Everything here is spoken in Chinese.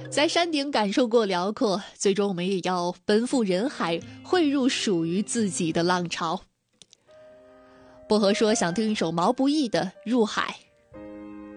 在山顶感受过辽阔，最终我们也要奔赴人海，汇入属于自己的浪潮。薄荷说想听一首毛不易的《入海》。